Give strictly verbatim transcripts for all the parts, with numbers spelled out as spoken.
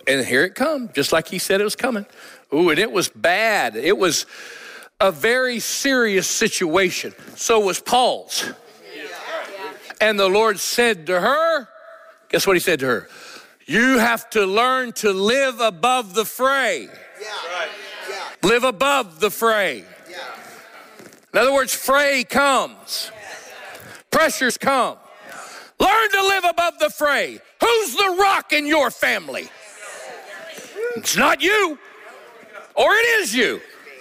and here it comes, just like he said it was coming. Ooh, and it was bad. It was a very serious situation. So was Paul's. And the Lord said to her, guess what he said to her? You have to learn to live above the fray. Live above the fray. In other words, fray comes. Pressures come. Learn to live above the fray. Who's the rock in your family? It's not you, or it is you.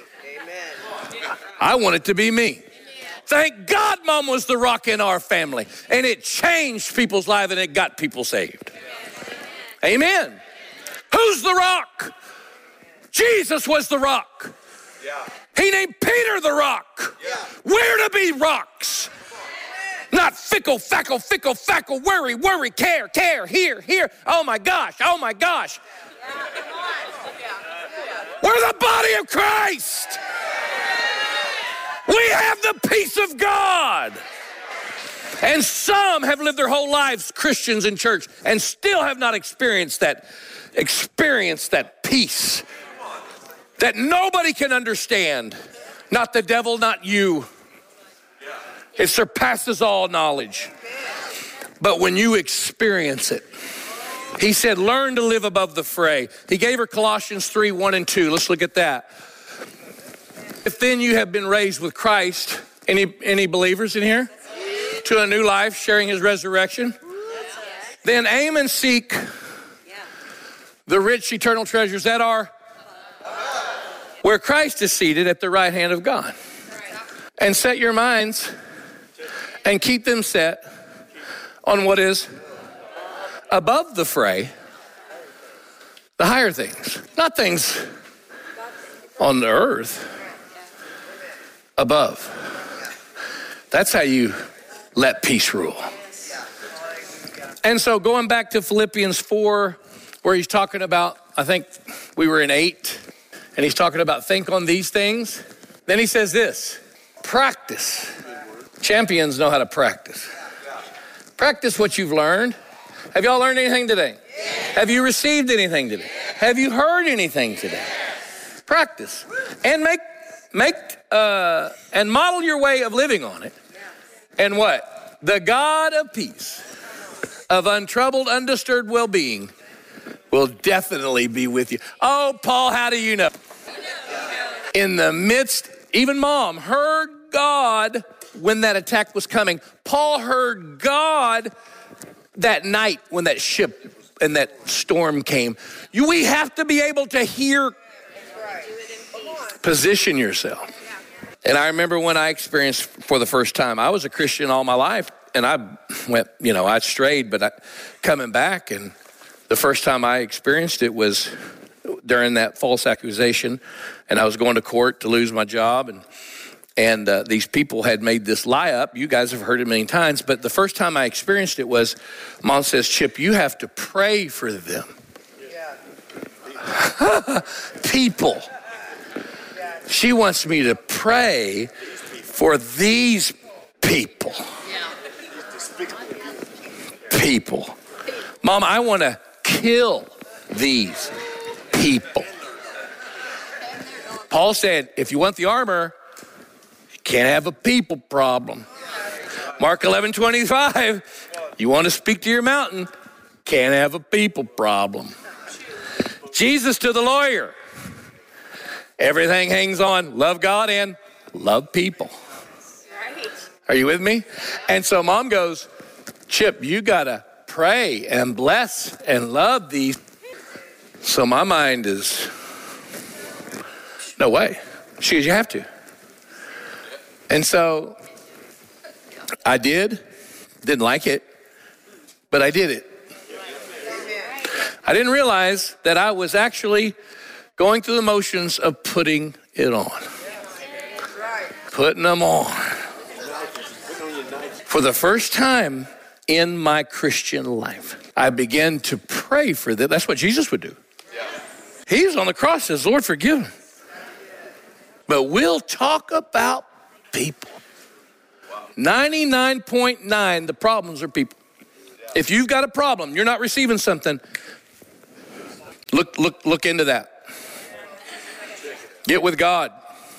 I want it to be me. Thank God Mom was the rock in our family, and it changed people's lives and it got people saved. Amen. Who's the rock? Jesus was the rock. He named Peter the rock. We're to be rocks. Not fickle, fackle, fickle, fackle, worry, worry, care, care, here, here. Oh my gosh, oh my gosh. We're the body of Christ. We have the peace of God. And some have lived their whole lives Christians in church and still have not experienced that, experienced that peace that nobody can understand. Not the devil, not you. It surpasses all knowledge. But when you experience it, he said, learn to live above the fray. He gave her Colossians three, one and two. Let's look at that. If then you have been raised with Christ, any, any believers in here? To a new life, sharing his resurrection, then aim and seek the rich eternal treasures that are where Christ is seated at the right hand of God. And set your minds and keep them set on what is above the fray, the higher things, not things on the earth, above. That's how you let peace rule. And so going back to Philippians four, where he's talking about, I think we were in eight, and he's talking about think on these things. Then he says this, practice. Champions know how to practice. Practice what you've learned. Have y'all learned anything today? Have you received anything today? Have you heard anything today? Practice. And make, make, uh, and model your way of living on it. And what? The God of peace, of untroubled, undisturbed well-being, will definitely be with you. Oh, Paul, how do you know? In the midst, even Mom heard God when that attack was coming. Paul heard God that night when that ship and that storm came. You, we have to be able to hear. Position yourself. And I remember when I experienced for the first time, I was a Christian all my life, and I went, you know, I strayed, but I, coming back, and the first time I experienced it was during that false accusation, and I was going to court to lose my job, and and uh, these people had made this lie up. You guys have heard it many times, but the first time I experienced it was, Mom says, Chip, you have to pray for them. Yeah. People. She wants me to pray for these people. People. Mom, I want to kill these people. Paul said, if you want the armor, you can't have a people problem. Mark eleven twenty-five, you want to speak to your mountain, can't have a people problem. Jesus to the lawyer. Everything hangs on love God and love people. Are you with me? And so Mom goes, Chip, you got to pray and bless and love these. So my mind is, no way. She goes, you have to. And so I did. Didn't like it, but I did it. I didn't realize that I was actually going through the motions of putting it on. Putting them on. For the first time in my Christian life, I began to pray for them. That's what Jesus would do. He was on the cross, says, Lord, forgive them. But we'll talk about people. ninety-nine point nine, the problems are people. If you've got a problem, you're not receiving something, Look, look, look into that. Get with God.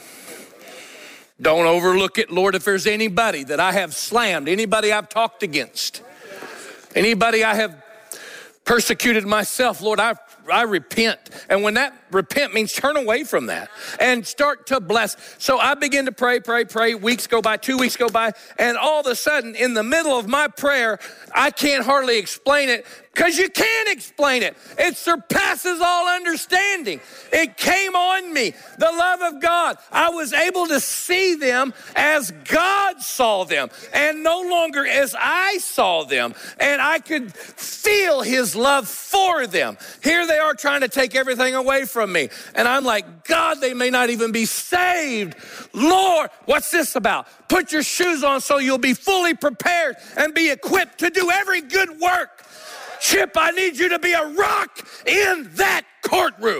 Don't overlook it, Lord. If there's anybody that I have slammed, anybody I've talked against, anybody I have persecuted myself, Lord, I I repent. And when that repent means turn away from that and start to bless. So I begin to pray, pray, pray. Weeks go by, two weeks go by. And all of a sudden, in the middle of my prayer, I can't hardly explain it because you can't explain it. It surpasses all understanding. It came on me, the love of God. I was able to see them as God saw them and no longer as I saw them. And I could feel his love for them. Here they are trying to take everything away from me. And I'm like, God, they may not even be saved. Lord, what's this about? Put your shoes on so you'll be fully prepared and be equipped to do every good work. Chip, I need you to be a rock in that courtroom.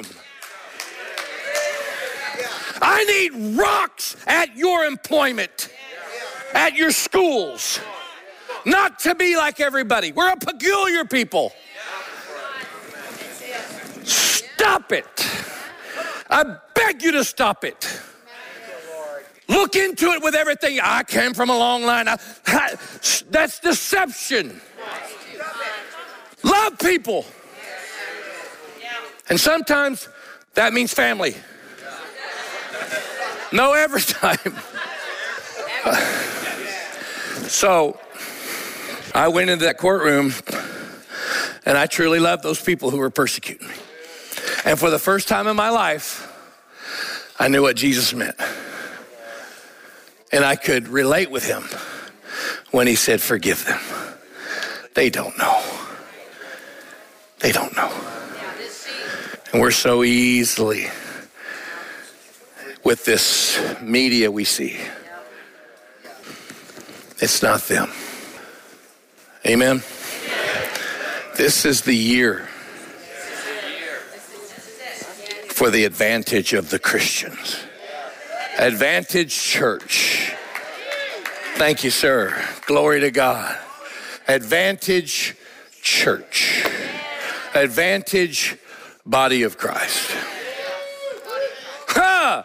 I need rocks at your employment, at your schools, not to be like everybody. We're a peculiar people. Stop it. I beg you to stop it. Look into it with everything. I came from a long line. I, I, that's deception. Love people. And sometimes that means family. No, every time. So I went into that courtroom and I truly loved those people who were persecuting me. And for the first time in my life, I knew what Jesus meant. And I could relate with him when he said, forgive them. They don't know. They don't know. And we're so easily, with this media we see, it's not them. Amen? This is the year for the advantage of the Christians. Advantage Church. Thank you, sir. Glory to God. Advantage Church. Advantage Body of Christ. Ha!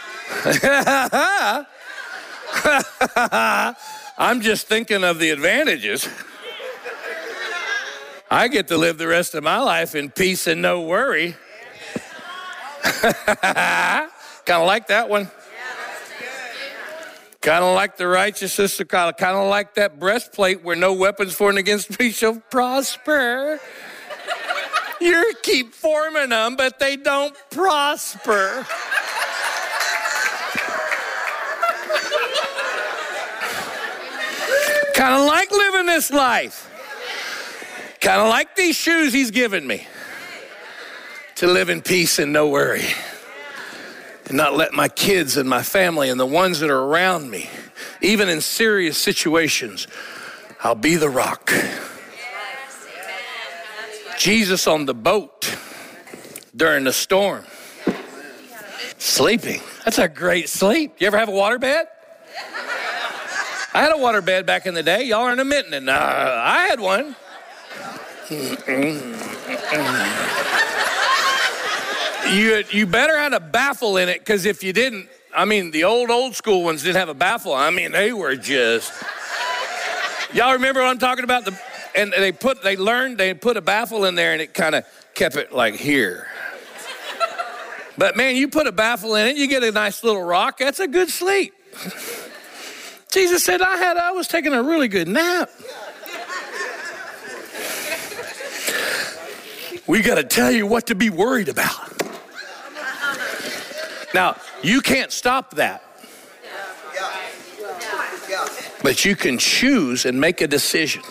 I'm just thinking of the advantages. I get to live the rest of my life in peace and no worry. Kind of like that one. Kind of like the righteousness of God. Kind of like that breastplate where no weapons formed against me shall prosper. You keep forming them, but they don't prosper. Kind of like living this life. Kind of like these shoes he's given me. To live in peace and no worry. And not let my kids and my family and the ones that are around me, even in serious situations, I'll be the rock. Jesus on the boat during the storm, sleeping. That's a great sleep. You ever have a water bed? I had a water bed back in the day. Y'all aren't admitting it. Uh, I had one. You, you better have a baffle in it, because if you didn't, I mean, the old, old school ones didn't have a baffle. I mean, they were just, y'all remember what I'm talking about? The, and they put, they learned, they put a baffle in there and it kind of kept it like here. But man, you put a baffle in it, you get a nice little rock, that's a good sleep. Jesus said, I had, I was taking a really good nap. We got to tell you what to be worried about. Now, you can't stop that. But you can choose and make a decision.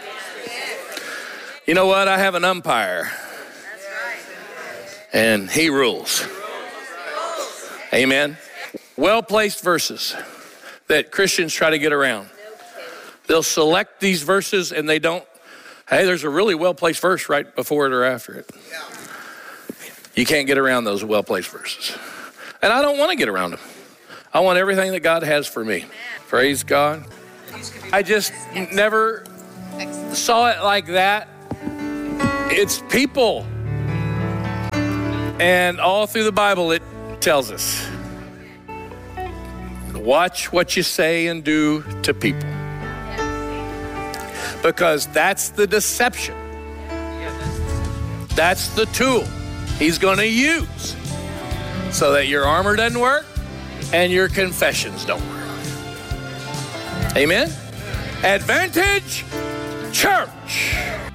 You know what? I have an umpire. And he rules. Amen. Well-placed verses that Christians try to get around. They'll select these verses and they don't. Hey, there's a really well-placed verse right before it or after it. You can't get around those well-placed verses. And I don't want to get around them. I want everything that God has for me. Praise God. I just never saw it like that. It's people. And all through the Bible, it tells us, watch what you say and do to people. Because that's the deception. That's the tool he's going to use so that your armor doesn't work and your confessions don't work. Amen? Advantage Church.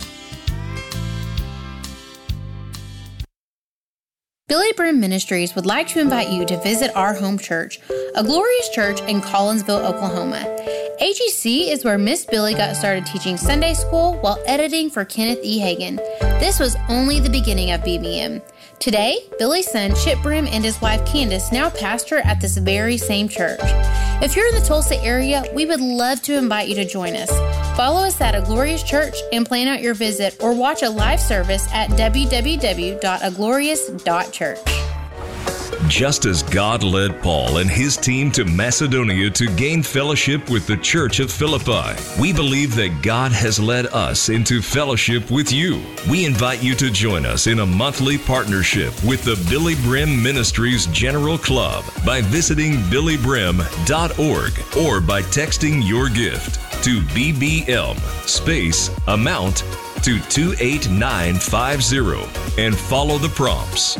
Billy Brim Ministries would like to invite you to visit our home church, A Glorious Church in Collinsville, Oklahoma. A G C is where Miss Billy got started teaching Sunday school while editing for Kenneth E. Hagin. This was only the beginning of B B M. Today, Billy's son Chip Brim and his wife Candace now pastor at this very same church. If you're in the Tulsa area, we would love to invite you to join us. Follow us at A Glorious Church and plan out your visit, or watch a live service at w w w dot a glorious dot church. Just as God led Paul and his team to Macedonia to gain fellowship with the Church of Philippi, we believe that God has led us into fellowship with you. We invite you to join us in a monthly partnership with the Billy Brim Ministries General Club by visiting billy brim dot org or by texting your gift to B B M space amount to two eight nine five zero and follow the prompts.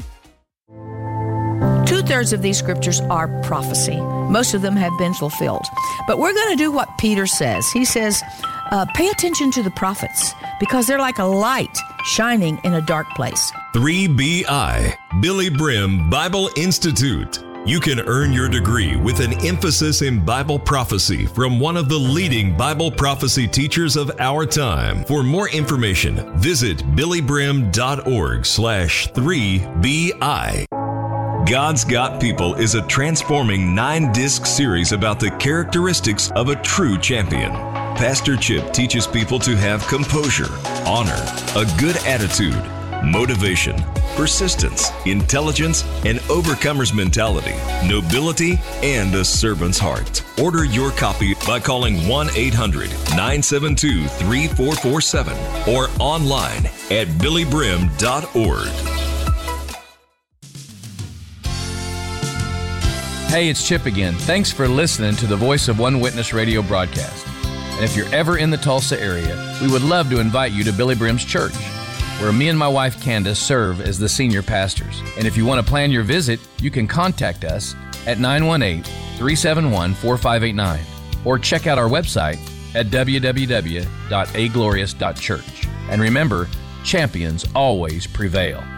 Two-thirds of these scriptures are prophecy. Most of them have been fulfilled. But we're going to do what Peter says. He says, uh, pay attention to the prophets because they're like a light shining in a dark place. three B I, Billy Brim Bible Institute. You can earn your degree with an emphasis in Bible prophecy from one of the leading Bible prophecy teachers of our time. For more information, visit billy brim dot org slash three B I. God's Got People is a transforming nine-disc series about the characteristics of a true champion. Pastor Chip teaches people to have composure, honor, a good attitude, motivation, persistence, intelligence, an overcomer's mentality, nobility, and a servant's heart. Order your copy by calling one eight hundred nine seven two three four four seven or online at billy brim dot org. Hey, it's Chip again. Thanks for listening to the Voice of One Witness radio broadcast. And if you're ever in the Tulsa area, we would love to invite you to Billy Brim's church, where me and my wife Candace serve as the senior pastors. And if you want to plan your visit, you can contact us at nine one eight, three seven one, four five eight nine or check out our website at w w w dot a glorious dot church. And remember, champions always prevail.